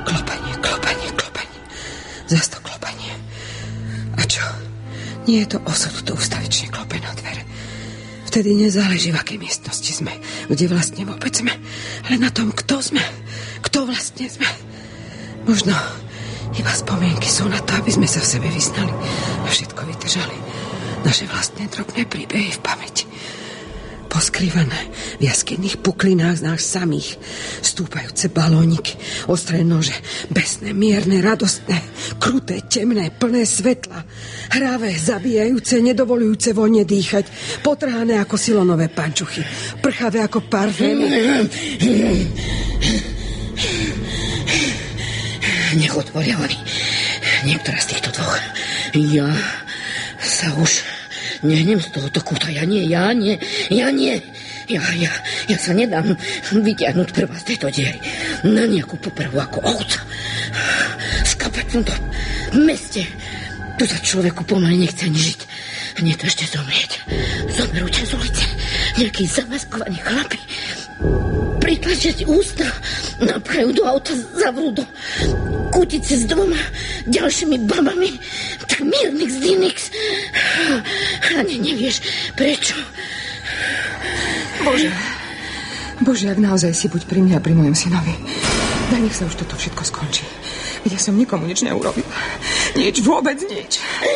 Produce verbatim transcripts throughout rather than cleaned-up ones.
Klopanie, klopanie, klopanie. Zas to klopanie. A čo? Nie je to osud, to ustavične klope na dvere. Vtedy nezáleží, v akej miestnosti sme, kde vlastne vôbec sme, ale na tom, kto sme, kto vlastne sme. Možno iba spomienky sú na to, aby sme sa v sebe vyznali a všetko vydržali. Naše vlastné drobné príbehy v pamäti. Poskrývané v jaskytných puklinách z nás samých, stúpajúce balóniky, ostré nože, besné, mierne, radostné, kruté, temné, plné svetla, hravé, zabíjajúce, nedovolujúce voľne dýchať, potrhané ako silonové pančuchy, prchavé ako parfémy. Nech otvoria oni. Niektorá z týchto dvoch. Ja sa už nehnem z tohoto kúta. Ja nie, ja nie, ja nie. Ja, ja, ja sa nedám vytiahnuť prvá z tejto diery na nejakú popravu ako ovca. Skapetnúť v meste. Tu sa človeku pomaly nechce ani žiť. Nie to ešte zomrieť. Zomerú ťa z ulice. Nejakí zamaskovaní chlapi. Pritlačiť ústa, napchajú do auta, zavrú do kútice s dvoma ďalšími babami, tak miernych z Dinix. Ani nevieš, prečo. Bože, Bože, ak naozaj si buď pri mne a pri mojom synovi. Daj, nech sa už toto všetko skončí. Veď ja som nikomu nič neurobil. Nič, vôbec nič.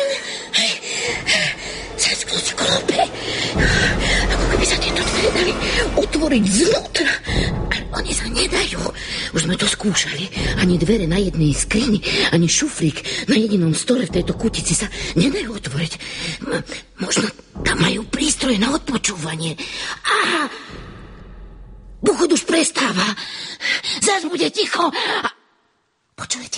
Zasknú si klope. Ako keby sa tieto dvere dali otvoriť znútra. Ale oni sa nedajú. Už sme to skúšali. Ani dvere na jednej skrini, ani šuflík na jedinom stole v tejto kutici sa nedajú otvoriť. M- možno tam majú prístroje na odpočúvanie. Aha! Buchod už prestáva. Zas bude ticho. A... Počujete?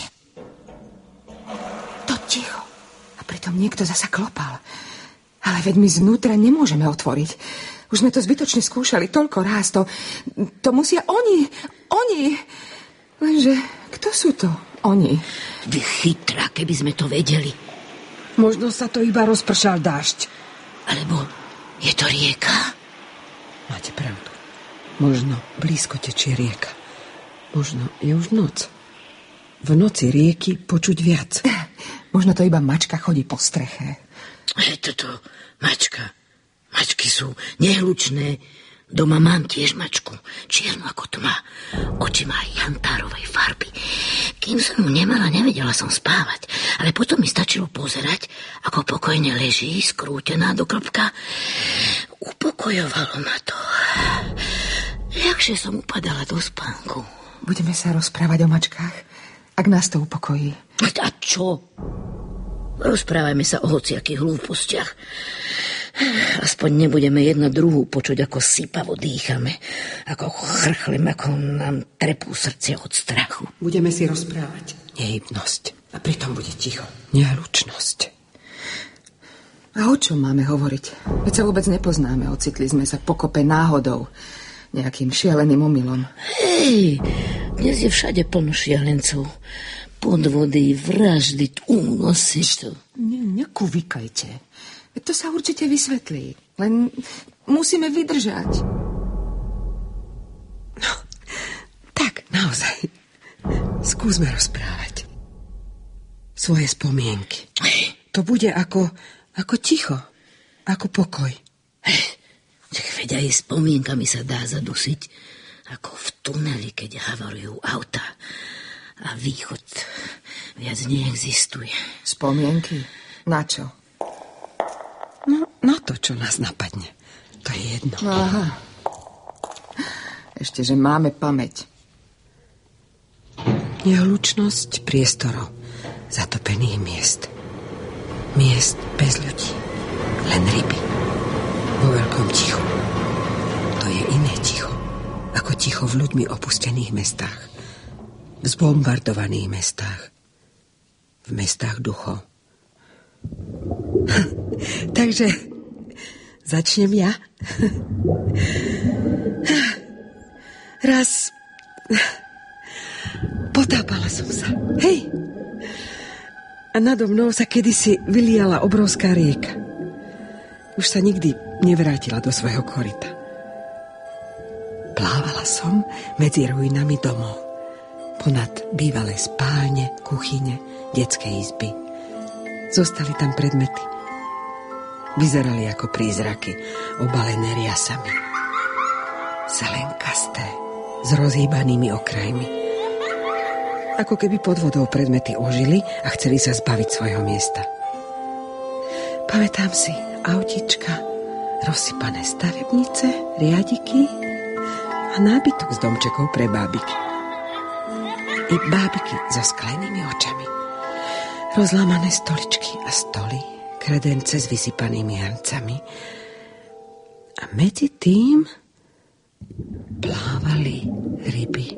To ticho. A pritom niekto zasa klopal. Ale veď my znútra nemôžeme otvoriť. Už sme to zbytočne skúšali toľko ráz. To, to musia oni. Oni. Lenže kto sú to oni? Vy chytrá, keby sme to vedeli. Možno sa to iba rozpršal dážď. Alebo je to rieka? Máte pravdu. Možno blízko tečie rieka. Možno je už noc. V noci rieky počuť viac. Možno to iba mačka chodí po streche. Je toto mačka. Mačky sú nehlučné. Doma mám tiež mačku. Čiernu ako tma. Oči má jantárovej farby. Kým som ju nemala, nevedela som spávať. Ale potom mi stačilo pozerať, ako pokojne leží, skrútená do klopka. Upokojovalo ma to. Ľahšie som upadala do spánku. Budeme sa rozprávať o mačkách, ak nás to upokojí. A čo? Rozprávajme sa o hociakých hlúpostiach. Aspoň nebudeme jedna druhú počuť, ako sypavo dýchame, ako chrchlem, ako nám trepú srdce od strachu. Budeme si rozprávať nehybnosť. A pritom bude ticho. Nehlučnosť. A o čom máme hovoriť? Veď sa vôbec nepoznáme. Ocitli sme sa pokope náhodou. Nejakým šialeným omylom. Hej, dnes je všade plno šialencov. Podvody, vraždy, únosy. Ne, nekúvikajte. To sa určite vysvetlí. Len musíme vydržať. No, tak naozaj. Skúsme rozprávať. Svoje spomienky. To bude ako, ako ticho. Ako pokoj. Veď aj spomienkami sa dá zadusiť. Ako v tuneli, keď havarujú auta. A východ viac neexistuje. Spomienky? Na čo? No, na to, čo nás napadne. To je jedno. Aha. Ešte, že máme pamäť. Nehlučnosť priestorov, zatopených miest. Miest bez ľudí. Len ryby. Vo veľkom tichu. To je iné ticho, ako ticho v ľuďmi opustených mestách. V zbombardovaných mestách. V mestách duchov. Takže začnem ja. Raz potápala som sa. Hej. A nado mnou sa kedysi vyliala obrovská rieka. Už sa nikdy nevrátila do svojho koryta. Plávala som medzi ruinami domov. ponad bývalé spálne, kuchyne, detské izby. Zostali tam predmety. Vyzerali ako prízraky, obalené riasami. Zelenkasté, s rozhýbanými okrajmi. Ako keby pod vodou predmety ožili a chceli sa zbaviť svojho miesta. Pamätám si autička, rozsypané stavebnice, riadiky a nábytok s domčekov pre bábiky. I bábiky so sklenými očami. Rozlámané stoličky a stoly, kredence s vysypanými hrncami. A medzi tým plávali ryby.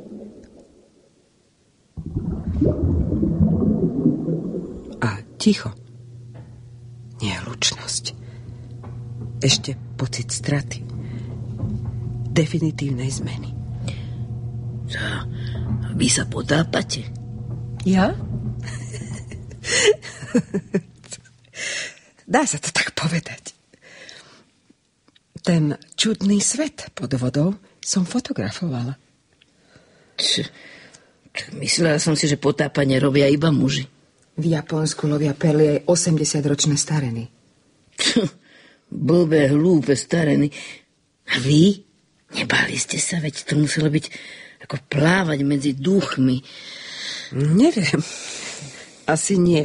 A ticho. Nehlučnosť. Ešte pocit straty. Definitívnej zmeny. Čo? Vy sa potápate? Ja? Dá sa to tak povedať. Ten čudný svet pod vodou som fotografovala. Č, č, myslela som si, že potápanie robia iba muži. V Japonsku lovia perly aj osemdesiatročné stareny. Blbé, hlúpe stareny. A vy? Nebáli ste sa, veď to muselo byť ako plávať medzi duchmi. Neviem. Asi nie.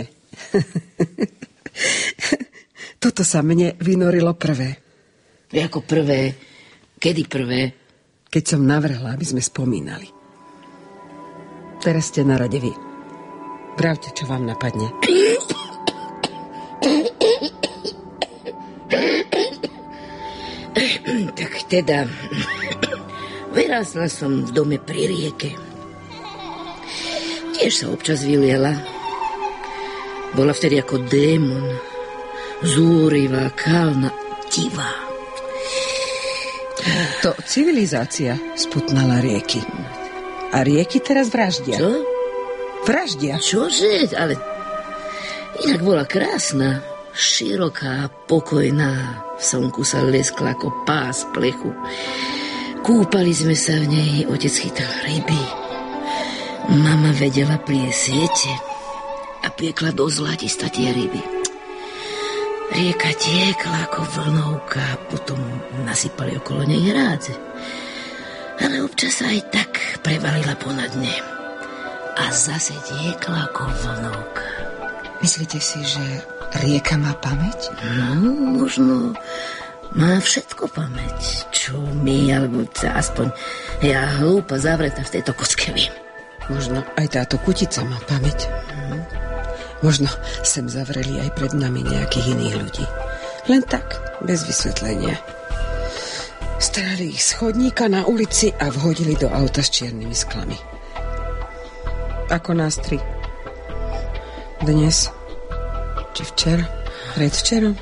Toto sa mne vynorilo prvé. Ako prvé? Kedy prvé? Keď som navrhla, aby sme spomínali. Teraz ste na rade vy. Pravte, čo vám napadne. Tak teda, vyrásla som v dome pri rieke. Tiež sa občas vyliela. Bola vtedy ako démon. Zúrivá, kalná, divá. To civilizácia sputnala rieky. A rieky teraz vraždia. Čo? Vraždia. Čože? Ale inak bola krásna. Široká, pokojná. V slnku sa leskla ako pás plechu. Kúpali sme sa v nej, otec chytal ryby. Mama vedela pliesť siete a piekla do zlatista tie ryby. Rieka tiekla ako vlnovka, potom nasypali okolo nej hrádze. Ale občas aj tak prevalila ponad ne. A zase tiekla ako vlnovka. Myslíte si, že rieka má pamäť? No, možno má všetko pamäť. Čo my, alebo aspoň ja hlúpa zavretá v tejto kocke viem. Možno aj táto kutica má pamäť. Mm. Možno sem zavreli aj pred nami nejakých iných ľudí. Len tak, bez vysvetlenia. Strali ich z chodníka na ulici a vhodili do auta s čiernymi sklami. Ako nás tri. Dnes. Či včera? Predvčerom?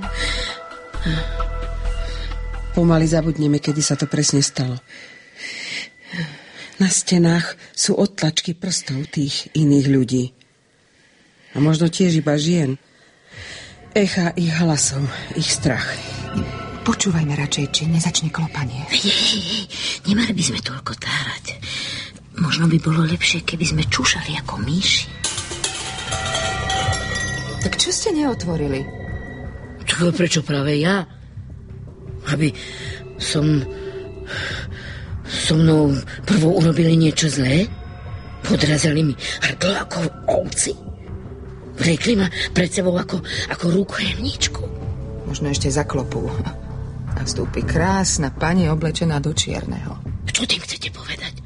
Pomaly zabudneme, kedy sa to presne stalo. Na stenách sú odtlačky prstov tých iných ľudí. A možno tiež iba žien. Echa ich hlasov, ich strach. Počúvajme radšej, či nezačne klopanie. Hej, hej, hej, nemali by sme toľko tárať. Možno by bolo lepšie, keby sme čušali ako myši. Tak čo ste neotvorili? Čo, prečo práve ja? Aby som so mnou prvo urobili niečo zlé? Podrazali mi hrdlo ako ovci? Vliekli ma pred sebou ako, ako rukojemníčku? Možno ešte zaklopú. A vstúpi krásna pani oblečená do čierneho. Čo tým chcete povedať?